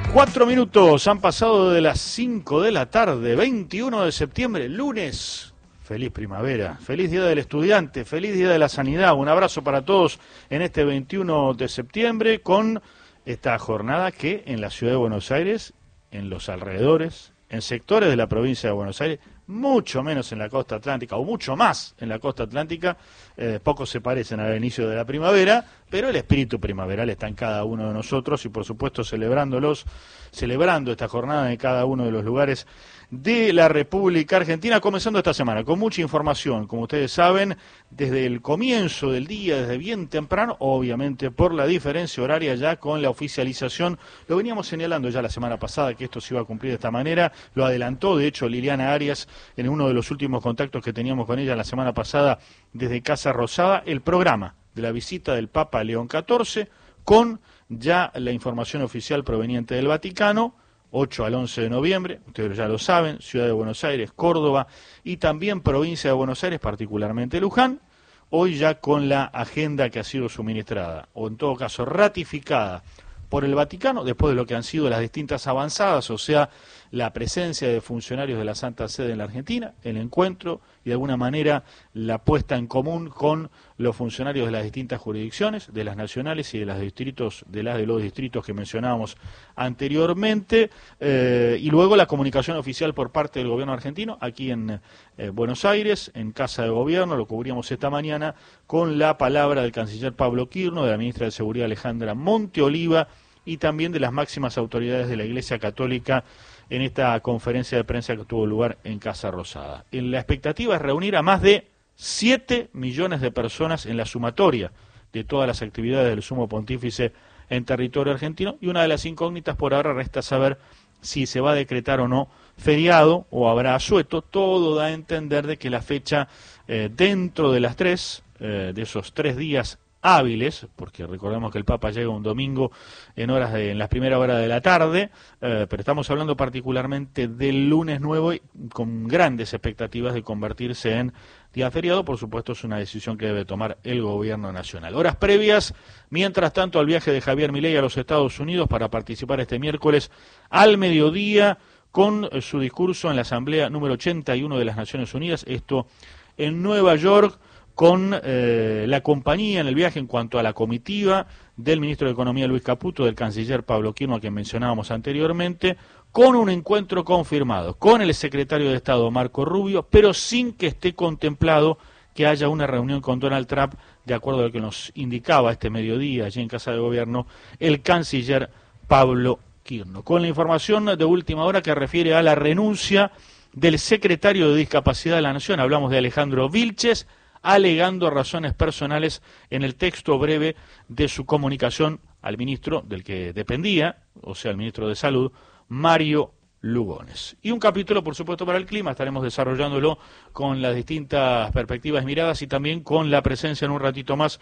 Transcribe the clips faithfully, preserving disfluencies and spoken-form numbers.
Cuatro minutos han pasado de las cinco de la tarde, veintiuno de septiembre, lunes. Feliz primavera, feliz Día del Estudiante, feliz Día de la Sanidad. Un abrazo para todos en este veintiuno de septiembre con esta jornada que en la Ciudad de Buenos Aires, en los alrededores, en sectores de la provincia de Buenos Aires, mucho menos en la costa atlántica, o mucho más en la costa atlántica, eh, pocos se parecen al inicio de la primavera, pero el espíritu primaveral está en cada uno de nosotros y por supuesto celebrándolos, celebrando esta jornada en cada uno de los lugares de la República Argentina, comenzando esta semana con mucha información, como ustedes saben, desde el comienzo del día, desde bien temprano, obviamente por la diferencia horaria ya con la oficialización, lo veníamos señalando ya la semana pasada que esto se iba a cumplir de esta manera, lo adelantó de hecho Liliana Arias en uno de los últimos contactos que teníamos con ella la semana pasada desde Casa Rosada, el programa de la visita del Papa León catorce con ya la información oficial proveniente del Vaticano, ocho al once de noviembre, ustedes ya lo saben, Ciudad de Buenos Aires, Córdoba y también provincia de Buenos Aires, particularmente Luján, hoy ya con la agenda que ha sido suministrada, o en todo caso ratificada por el Vaticano, después de lo que han sido las distintas avanzadas, o sea, la presencia de funcionarios de la Santa Sede en la Argentina, el encuentro y de alguna manera la puesta en común con los funcionarios de las distintas jurisdicciones, de las nacionales y de los distritos, de las de los distritos que mencionábamos anteriormente, eh, y luego la comunicación oficial por parte del gobierno argentino, aquí en eh, Buenos Aires, en Casa de Gobierno, lo cubríamos esta mañana, con la palabra del canciller Pablo Quirno, de la ministra de Seguridad Alejandra Monteoliva, y también de las máximas autoridades de la Iglesia Católica en esta conferencia de prensa que tuvo lugar en Casa Rosada. La expectativa es reunir a más de siete millones de personas en la sumatoria de todas las actividades del Sumo Pontífice en territorio argentino, y una de las incógnitas por ahora resta saber si se va a decretar o no feriado o habrá asueto. Todo da a entender de que la fecha eh, dentro de las tres, eh, de esos tres días hábiles, porque recordemos que el Papa llega un domingo en horas de, en las primeras horas de la tarde, eh, pero estamos hablando particularmente del lunes nuevo y con grandes expectativas de convertirse en día feriado. Por supuesto es una decisión que debe tomar el gobierno nacional. Horas previas, mientras tanto, al viaje de Javier Milei a los Estados Unidos para participar este miércoles al mediodía con eh, su discurso en la Asamblea número ochenta y uno de las Naciones Unidas, esto en Nueva York, con eh, la compañía en el viaje en cuanto a la comitiva del ministro de Economía Luis Caputo, del canciller Pablo Quirno, a quien mencionábamos anteriormente, con un encuentro confirmado con el secretario de Estado Marco Rubio, pero sin que esté contemplado que haya una reunión con Donald Trump, de acuerdo a lo que nos indicaba este mediodía allí en Casa de Gobierno el canciller Pablo Quirno. Con la información de última hora que refiere a la renuncia del secretario de Discapacidad de la Nación, hablamos de Alejandro Vilches, alegando razones personales en el texto breve de su comunicación al ministro del que dependía, o sea, el ministro de Salud, Mario Lugones. Y un capítulo, por supuesto, para el clima, estaremos desarrollándolo con las distintas perspectivas y miradas y también con la presencia en un ratito más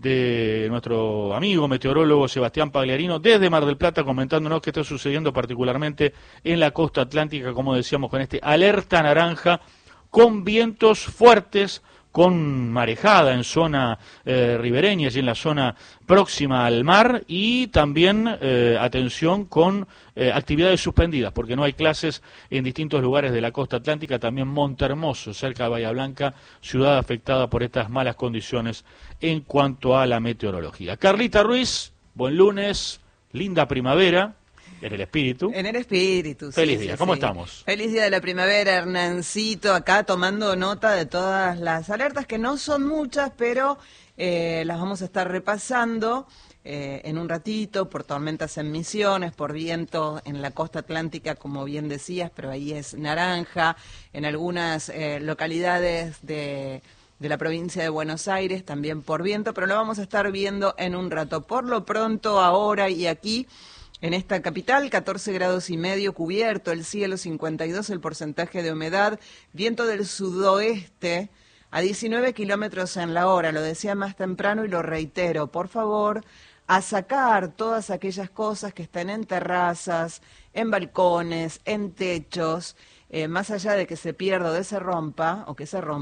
de nuestro amigo meteorólogo Sebastián Pagliarino desde Mar del Plata, comentándonos qué está sucediendo particularmente en la costa atlántica, como decíamos, con este alerta naranja, con vientos fuertes, con marejada en zona eh, ribereña y en la zona próxima al mar, y también, eh, atención, con eh, actividades suspendidas, porque no hay clases en distintos lugares de la costa atlántica, también Montehermoso, cerca de Bahía Blanca, ciudad afectada por estas malas condiciones en cuanto a la meteorología. Carlita Ruiz, buen lunes, linda primavera. En el espíritu. En el espíritu, sí. Feliz día, sí, ¿cómo sí. estamos? Feliz día de la primavera, Hernancito, acá tomando nota de todas las alertas, que no son muchas, pero eh, las vamos a estar repasando eh, en un ratito, por tormentas en Misiones, por viento en la costa atlántica, como bien decías, pero ahí es naranja, en algunas eh, localidades de... de la provincia de Buenos Aires, también por viento, pero lo vamos a estar viendo en un rato. Por lo pronto, ahora y aquí, en esta capital, catorce grados y medio, cubierto el cielo, cincuenta y dos el porcentaje de humedad, viento del sudoeste a diecinueve kilómetros en la hora. Lo decía más temprano y lo reitero, por favor, a sacar todas aquellas cosas que están en terrazas, en balcones, en techos, eh, más allá de que se pierda o de se rompa, o que se rompa,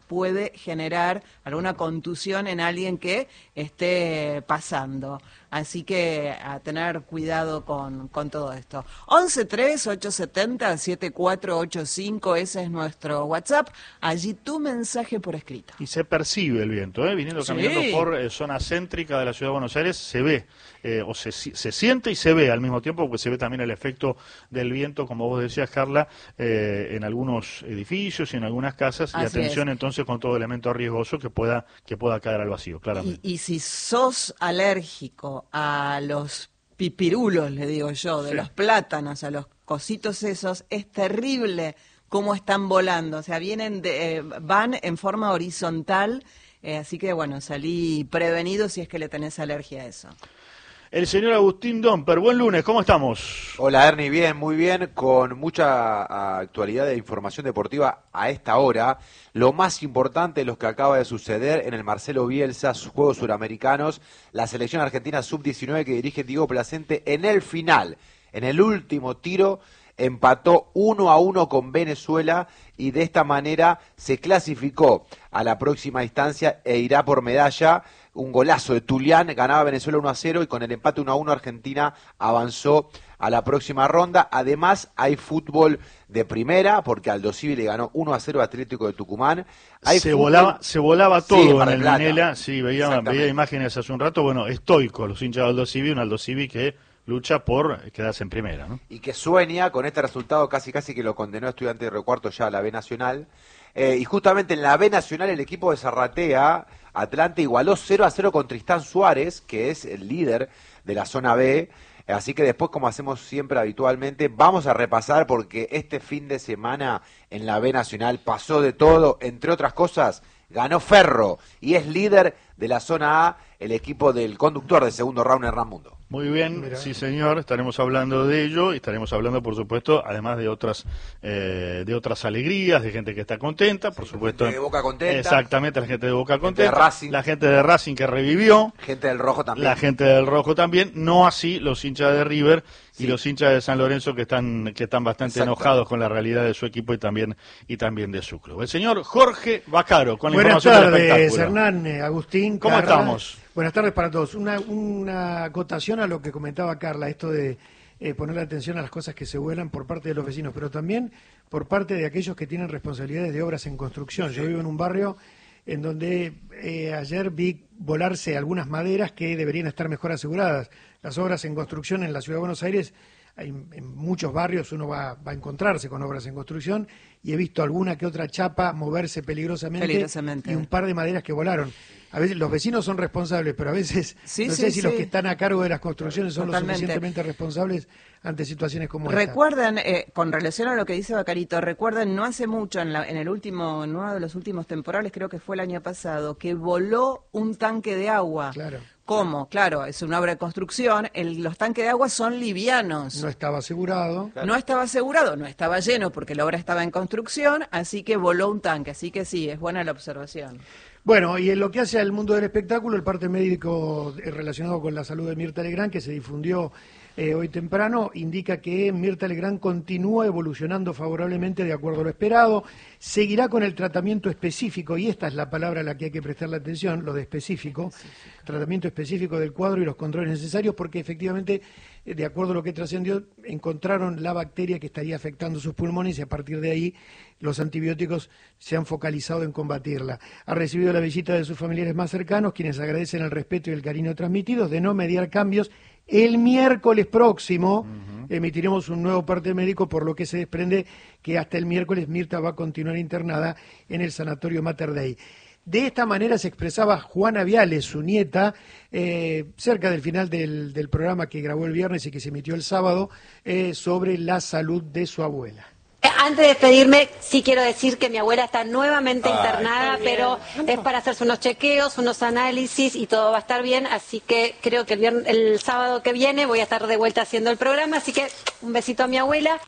puede generar alguna contusión en alguien que esté pasando. Así que a tener cuidado con, con todo esto. once tres ocho siete cero siete cuatro ocho cinco, ese es nuestro WhatsApp. Allí tu mensaje por escrito. Y se percibe el viento, ¿eh? Viniendo Sí. caminando por eh, zona céntrica de la Ciudad de Buenos Aires, se ve, eh, o se, se siente y se ve al mismo tiempo, porque se ve también el efecto del viento, como vos decías, Carla, eh, en algunos edificios y en algunas casas. Así y atención es. entonces con todo elemento riesgoso que pueda, que pueda caer al vacío, claramente. Y, y si sos alérgico a los pipirulos, le digo yo, de Sí. los plátanos, a los cositos esos, es terrible cómo están volando. O sea, vienen de, eh, van en forma horizontal, eh, así que bueno, salí prevenido si es que le tenés alergia a eso. El señor Agustín Domper, buen lunes, ¿cómo estamos? Hola Ernie, bien, muy bien, con mucha actualidad de información deportiva a esta hora. Lo más importante de lo que acaba de suceder en el Marcelo Bielsa, sus Juegos Suramericanos, la selección argentina sub diecinueve que dirige Diego Placente en el final, en el último tiro, empató uno a uno con Venezuela y de esta manera se clasificó a la próxima instancia e irá por medalla. Un golazo de Tulián, ganaba Venezuela uno a cero y con el empate uno a uno Argentina avanzó a la próxima ronda. Además hay fútbol de primera porque Aldo Civi le ganó uno a cero a Atlético de Tucumán. Hay se, fútbol... volaba, se volaba todo sí, en Mar del el Plata. Minela, sí, veía, veía imágenes hace un rato, bueno, estoico los hinchas de Aldo Civi, un Aldo Civi que lucha por quedarse en primera, ¿no? Y que sueña con este resultado casi casi que lo condenó a Estudiante de Río Cuarto ya a la B Nacional. Eh, y justamente en la B Nacional el equipo de Zarratea, Atlante, igualó cero a cero con Tristán Suárez, que es el líder de la zona B. Así que después, como hacemos siempre habitualmente, vamos a repasar porque este fin de semana en la B Nacional pasó de todo, entre otras cosas, ganó Ferro y es líder de la zona A, el equipo del conductor de segundo round, Hernán Mundo. Muy bien, Mirá. Sí señor, estaremos hablando de ello y estaremos hablando, por supuesto, además de otras eh, de otras alegrías, de gente que está contenta, por Sí, supuesto. gente de Boca contenta. Exactamente, la gente de Boca Gente contenta. de Racing. La gente de Racing que revivió. Gente del Rojo también. La gente del Rojo también, no así los hinchas de River y Sí. los hinchas de San Lorenzo que están que están bastante Exacto. enojados con la realidad de su equipo y también y también de su club. El señor Jorge Bacaro con la Buenas información del tardes, espectáculo. Hernán, eh, Agustín, ¿Cómo Carla. estamos? Buenas tardes para todos. Una, una acotación a lo que comentaba Carla, esto de eh, ponerle atención a las cosas que se vuelan por parte de los vecinos, pero también por parte de aquellos que tienen responsabilidades de obras en construcción. Yo vivo en un barrio en donde eh, ayer vi volarse algunas maderas que deberían estar mejor aseguradas. Las obras en construcción en la Ciudad de Buenos Aires, hay, en muchos barrios uno va, va a encontrarse con obras en construcción y he visto alguna que otra chapa moverse peligrosamente, Peligrosamente. y un par de maderas que volaron. A veces los vecinos son responsables, pero a veces Sí, no sí, sé si sí. los que están a cargo de las construcciones son Totalmente. lo suficientemente responsables ante situaciones como esta. Recuerden, eh, con relación a lo que dice Bacarito, recuerden, no hace mucho, en, la, en el último, en uno de los últimos temporales, creo que fue el año pasado, que voló un tanque de agua. Claro. ¿Cómo? Claro, es una obra de construcción, el- los tanques de agua son livianos. No estaba asegurado. Claro. No estaba asegurado, no estaba lleno porque la obra estaba en construcción, así que voló un tanque. Así que sí, es buena la observación. Bueno, y en lo que hace al mundo del espectáculo, el parte médico eh, relacionado con la salud de Mirta Legrand, que se difundió eh, hoy temprano, indica que Mirta Legrand continúa evolucionando favorablemente de acuerdo a lo esperado, seguirá con el tratamiento específico, y esta es la palabra a la que hay que prestarle atención, lo de específico, tratamiento específico del cuadro y los controles necesarios, porque efectivamente, eh, de acuerdo a lo que trascendió, encontraron la bacteria que estaría afectando sus pulmones y a partir de ahí los antibióticos se han focalizado en combatirla. Ha recibido la visita de sus familiares más cercanos, quienes agradecen el respeto y el cariño transmitidos, de no mediar cambios. El miércoles próximo uh-huh. emitiremos un nuevo parte médico, por lo que se desprende que hasta el miércoles Mirta va a continuar internada en el Sanatorio Mater Dei. De esta manera se expresaba Juana Viales, su nieta, eh, cerca del final del, del programa que grabó el viernes y que se emitió el sábado, eh, sobre la salud de su abuela. Antes de despedirme, sí quiero decir que mi abuela está nuevamente Ay, internada, pero es para hacerse unos chequeos, unos análisis y todo va a estar bien, así que creo que el, viernes, el sábado que viene voy a estar de vuelta haciendo el programa, así que un besito a mi abuela.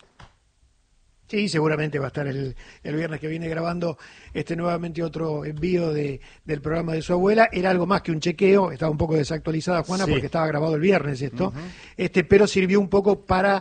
Sí, seguramente va a estar el, el viernes que viene grabando este nuevamente otro envío de, del programa de su abuela. Era algo más que un chequeo, estaba un poco desactualizada Juana, sí, porque estaba grabado el viernes esto, uh-huh. este, pero sirvió un poco para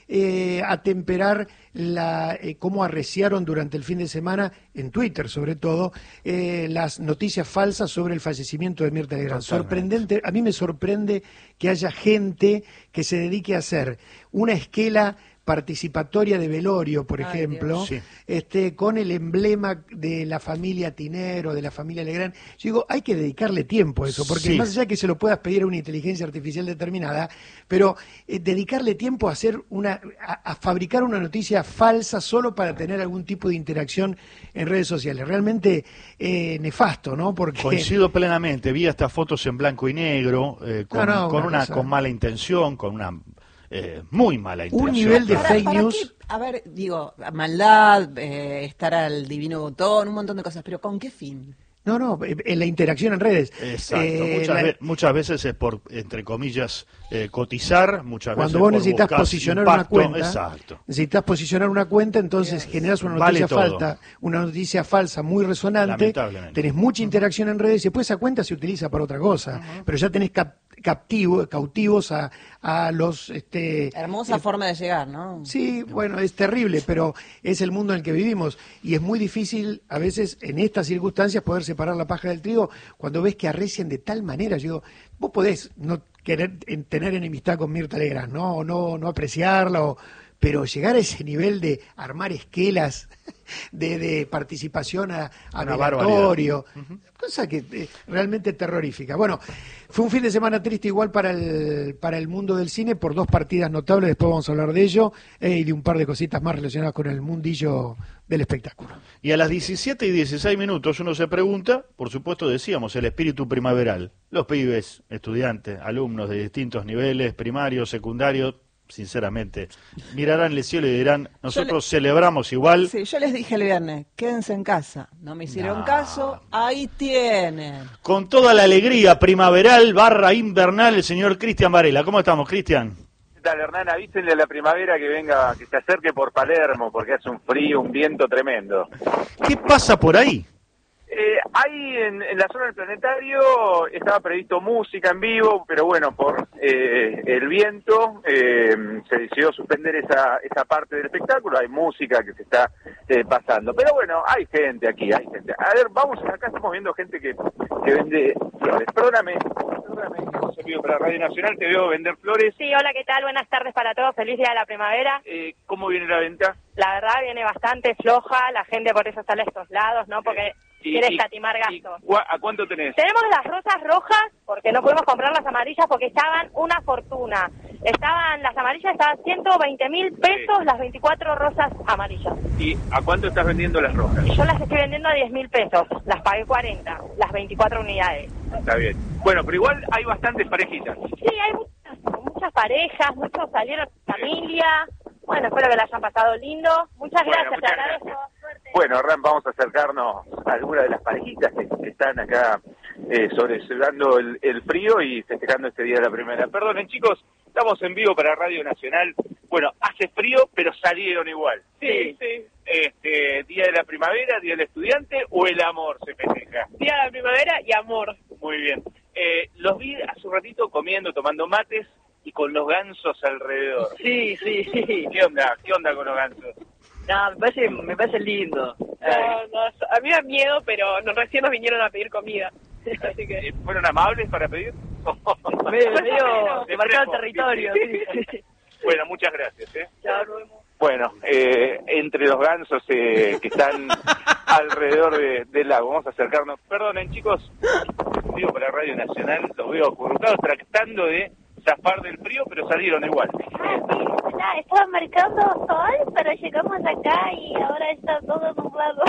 eh, atemperar la, eh, cómo arreciaron durante el fin de semana, en Twitter sobre todo, eh, las noticias falsas sobre el fallecimiento de Mirta Legrand. Sorprendente, a mí me sorprende que haya gente que se dedique a hacer una esquela participatoria de velorio, por Ay, ejemplo, sí. este, con el emblema de la familia Tinero, de la familia Legrand. Yo digo, hay que dedicarle tiempo a eso, porque Sí. más allá de que se lo puedas pedir a una inteligencia artificial determinada, pero eh, dedicarle tiempo a hacer una, a, a fabricar una noticia falsa solo para tener algún tipo de interacción en redes sociales. Realmente eh, nefasto, ¿no? Porque Coincido plenamente, vi estas fotos en blanco y negro, eh, con, No, no, con una una cosa- con mala intención, con una eh, muy mala intención. nivel de claro. Para- fake para news. qué- a ver, digo, maldad, eh, estar al divino botón, un montón de cosas, pero ¿con qué fin? No, no, eh, en la interacción en redes. Exacto, Eh, muchas, la- ve- muchas veces es por, entre comillas, eh, cotizar, muchas Cuando veces vos por necesitas buscar posicionar impacto, una cuenta, exacto. necesitas posicionar una cuenta, entonces generas una Vale noticia todo. falsa, una noticia falsa muy resonante, Lamentablemente. tenés mucha interacción en redes y después esa cuenta se utiliza para otra cosa, pero ya tenés cap- captivo, cautivos a, a los este Hermosa forma de llegar, ¿no? Sí, bueno, es terrible, pero es el mundo en el que vivimos y es muy difícil a veces en estas circunstancias poder separar la paja del trigo cuando ves que arrecian de tal manera. Yo digo, vos podés no querer en- tener enemistad con Mirta Legrand, no, o no, no apreciarla, o- pero llegar a ese nivel de armar esquelas de, de participación a, a Una velatorio, cosa que eh, realmente terrorífica. Bueno, fue un fin de semana triste igual para el, para el mundo del cine por dos partidas notables, después vamos a hablar de ello, eh, y de un par de cositas más relacionadas con el mundillo del espectáculo. Y a las diecisiete y dieciséis minutos uno se pregunta, por supuesto decíamos, el espíritu primaveral. Los pibes, estudiantes, alumnos de distintos niveles, primarios, secundarios, sinceramente, mirarán el cielo y dirán, nosotros celebramos igual. Sí, yo les dije el viernes, quédense en casa. No me hicieron No. caso, ahí tienen. Con toda la alegría primaveral barra invernal, el señor Cristian Varela. ¿Cómo estamos, Cristian? ¿Qué tal, Hernán? Avísenle a la primavera que venga, que se acerque por Palermo, porque hace un frío, un viento tremendo. ¿Qué pasa por ahí? Eh, ahí en, en la zona del planetario estaba previsto música en vivo, pero bueno, por eh, el viento eh, se decidió suspender esa, esa parte del espectáculo. Hay música que se está eh, pasando, pero bueno, hay gente aquí, hay gente. A ver, vamos, acá estamos viendo gente que, que vende flores. Perdóname, perdóname, estamos en vivo para Radio Nacional, te veo vender flores. Sí, hola, ¿qué tal? Buenas tardes para todos. Feliz día de la primavera. Eh, ¿Cómo viene la venta? La verdad viene bastante floja, la gente por eso sale a estos lados, ¿no? Porque Y- quiere y- escatimar y gastos. cua- ¿A cuánto tenés? Tenemos las rosas rojas, porque no pudimos comprar las amarillas porque estaban una fortuna. Estaban, las amarillas estaban ciento veinte mil pesos, Sí. las veinticuatro rosas amarillas. ¿Y a cuánto estás vendiendo las rojas? Y yo las estoy vendiendo a diez mil pesos, las pagué cuarenta, las veinticuatro unidades. Está bien. Bueno, pero igual hay bastantes parejitas. Sí, hay muchas, muchas parejas, muchos salieron de familia. Bueno, espero que la hayan pasado lindo. Muchas Bueno, gracias, muchas te agradezco. gracias. Suerte. Bueno, Hernán, vamos a acercarnos a algunas de las parejitas que, que están acá eh, sobresolando el, el frío y festejando este día de la primavera. Perdonen, chicos, estamos en vivo para Radio Nacional. Bueno, hace frío, pero salieron igual. Sí, sí. Este, día de la primavera, día del estudiante o el amor se festeja. Día de la primavera y amor. Muy bien. Eh, los vi hace un ratito comiendo, tomando mates y con los gansos alrededor. Sí, sí, sí. ¿Qué onda? ¿Qué onda con los gansos? No, me parece, me parece lindo. No, no, a mí me da miedo, pero nos, recién nos vinieron a pedir comida. Así que... Eh, ¿Fueron amables para pedir? Medio, medio De de marcar el fresco. territorio. Sí, sí. Bueno, muchas gracias. ¿eh? Chao, nos vemos. Bueno, eh, entre los gansos eh, que están alrededor de- del lago, vamos a acercarnos. Perdonen, chicos, digo para Radio Nacional, los veo acurrucados tratando de zafar del frío, pero salieron igual. Ah, sí, ya estaba marcando sol, pero llegamos acá y ahora está todo nublado.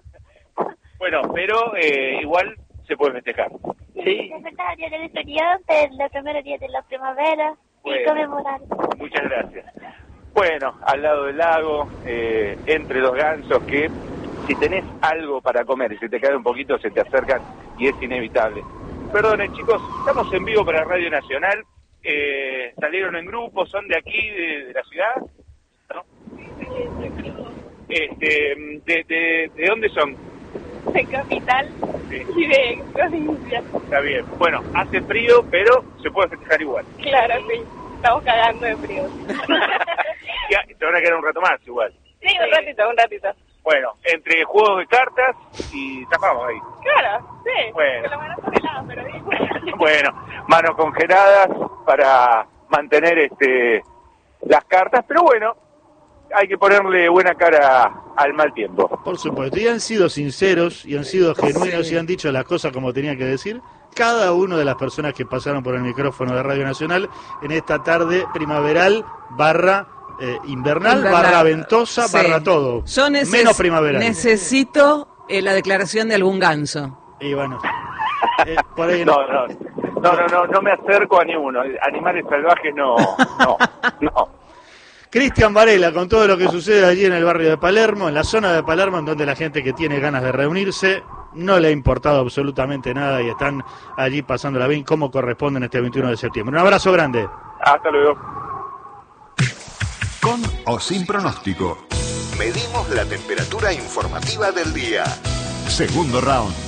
Bueno, pero eh, igual se puede festejar. Sí, es verdad, día del estudiante, el primer día de la primavera, Bueno. y conmemorar. Muchas gracias. Bueno, al lado del lago, eh, entre los gansos que si tenés algo para comer y se te cae un poquito, se te acercan y es inevitable. Perdonen, chicos, estamos en vivo para Radio Nacional. Eh, salieron en grupo, son de aquí, de, de la ciudad, ¿no? Este, de, de, ¿de dónde son? De capital Sí, y de provincia. está bien. Bueno, hace frío, pero se puede festejar igual. Claro, sí. Estamos cagando de frío. Ya, te van a quedar un rato más igual. Sí, un ratito, un ratito. Bueno, entre juegos de cartas y zafamos ahí. Claro, sí. Bueno. Con la mano congelada, pero bien. Bueno, manos congeladas para mantener este las cartas, pero bueno, hay que ponerle buena cara al mal tiempo. Por supuesto, y han sido sinceros, y han sido genuinos, Sí. y han dicho las cosas como tenían que decir cada una de las personas que pasaron por el micrófono de Radio Nacional en esta tarde primaveral barra eh, invernal, Invernal. barra ventosa, Sí. barra todo. Yo neces- menos primaveral. necesito eh, la declaración de algún ganso. Y bueno, eh, por ahí No, no, no, no, no, no me acerco a ninguno. Animales salvajes no, no, no. Cristian Varela, con todo lo que sucede allí en el barrio de Palermo, en la zona de Palermo, en donde la gente que tiene ganas de reunirse, no le ha importado absolutamente nada y están allí pasándola bien como corresponde en este veintiuno de septiembre. Un abrazo grande. Hasta luego. Con o sin pronóstico. Medimos la temperatura informativa del día. Segundo round.